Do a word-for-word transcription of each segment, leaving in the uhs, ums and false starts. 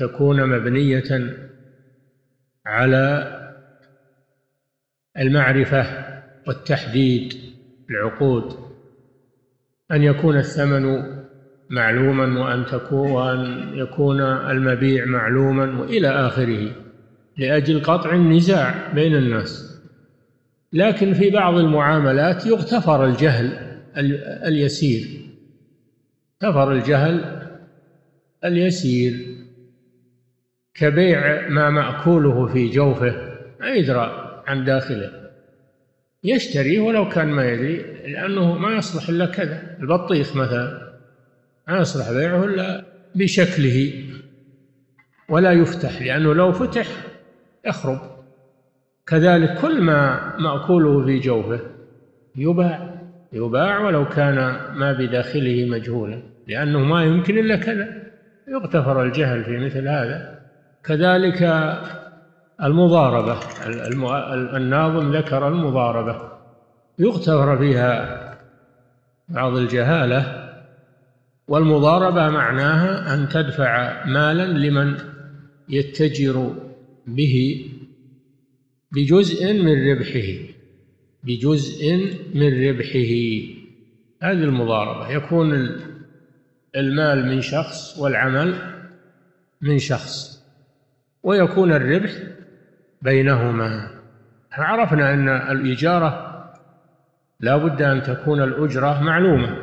تكون مبنية على المعرفة والتحديد العقود، أن يكون الثمن معلوما وأن تكون وأن يكون المبيع معلوما وإلى آخره، لأجل قطع النزاع بين الناس. لكن في بعض المعاملات يغتفر الجهل اليسير، يغتفر الجهل اليسير كبيع ما مأكوله في جوفه ما يدرى عن داخله، يشتريه ولو كان ما يدري، لأنه ما يصلح إلا كذا. البطيخ مثلا ما يصلح بيعه إلا بشكله ولا يفتح، لأنه لو فتح يخرب. كذلك كل ما مأكوله في جوفه يباع يباع ولو كان ما بداخله مجهولا، لأنه ما يمكن إلا كذا، يغتفر الجهل في مثل هذا. كذلك المضاربة، الناظم ذكر المضاربة يغتفر فيها بعض الجهالة. والمضاربة معناها أن تدفع مالا لمن يتجر به بجزء من ربحه بجزء من ربحه هذه المضاربة. يكون المال من شخص والعمل من شخص، ويكون الربح بينهما. عرفنا أن الإجارة لا بد أن تكون الأجرة معلومة،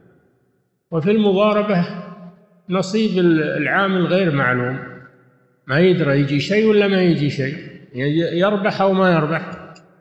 وفي المضاربة نصيب العامل غير معلوم، ما يدرى يجي شيء ولا ما يجي شيء، يربح أو ما يربح.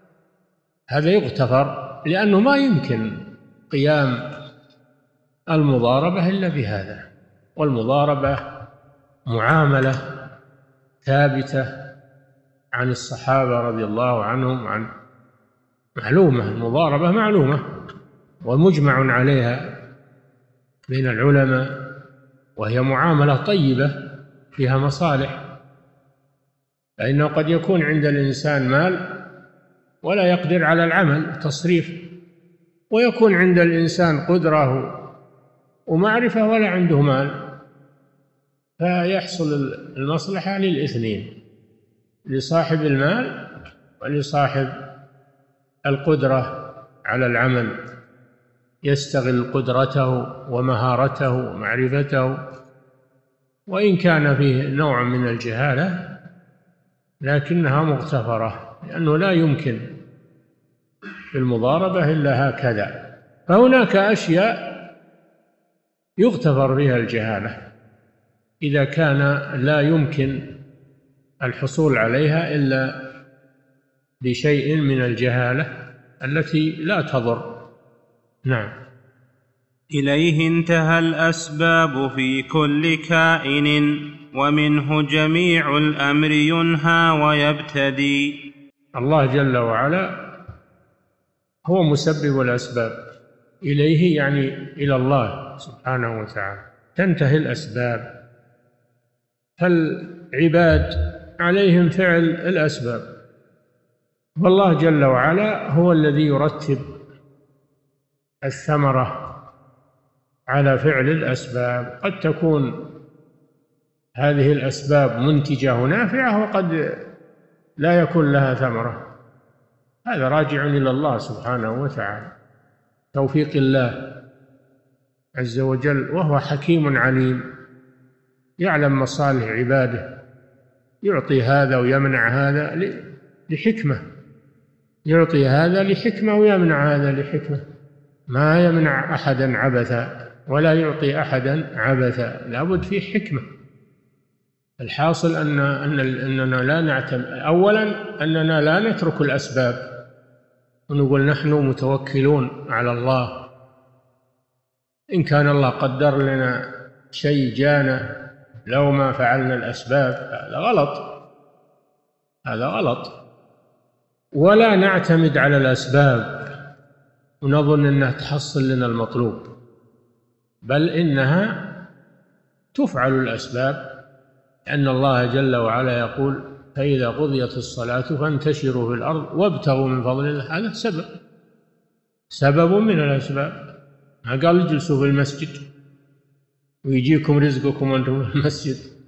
هذا يغتفر، لأنه ما يمكن قيام المضاربة إلا بهذا. والمضاربة معاملة ثابتة عن الصحابة رضي الله عنهم، عن معلومة، المضاربة معلومة ومجمع عليها بين العلماء، وهي معاملة طيبة فيها مصالح. فإنه قد يكون عند الإنسان مال ولا يقدر على العمل تصريف، ويكون عند الإنسان قدرة ومعرفة ولا عنده مال، فيحصل المصلحة للاثنين، لصاحب المال ولصاحب القدرة على العمل، يستغل قدرته ومهارته ومعرفته، وإن كان فيه نوع من الجهالة لكنها مغتفرة، لأنه لا يمكن في المضاربة إلا هكذا. فهناك أشياء يغتفر فيها الجهالة إذا كان لا يمكن الحصول عليها إلا بشيء من الجهالة التي لا تضر. نعم. إليه انتهى الأسباب في كل كائن، ومنه جميع الأمر ينهى ويبتدي. الله جل وعلا هو مسبب الأسباب، إليه يعني إلى الله سبحانه وتعالى تنتهي الأسباب، فالعباد عليهم فعل الأسباب، والله جل وعلا هو الذي يرتب الثمرة على فعل الأسباب. قد تكون هذه الأسباب منتجة ونافعة، وقد لا يكون لها ثمرة، هذا راجع إلى الله سبحانه وتعالى، توفيق الله عز وجل، وهو حكيم عليم يعلم مصالح عباده، يعطي هذا ويمنع هذا لحكمة، يعطي هذا لحكمة ويمنع هذا لحكمة، ما يمنع أحدا عبثا ولا يعطي أحدا عبثا، لابد فيه حكمة. الحاصل أن أننا لا نعتمد، أولا أننا لا نترك الأسباب ونقول نحن متوكلون على الله، إن كان الله قدر لنا شيء جانا لو ما فعلنا الأسباب، هذا غلط، هذا غلط. ولا نعتمد على الأسباب ونظن أنها تحصل لنا المطلوب، بل إنها تفعل الأسباب، لأن الله جل وعلا يقول: فإذا قضيت الصلاة فانتشروا في الأرض وابتغوا من فضل الله. هذا سبب سبب من الأسباب، ما قال اجلسوا في المسجد ويجيكم رزقكم وأنتم في المسجد،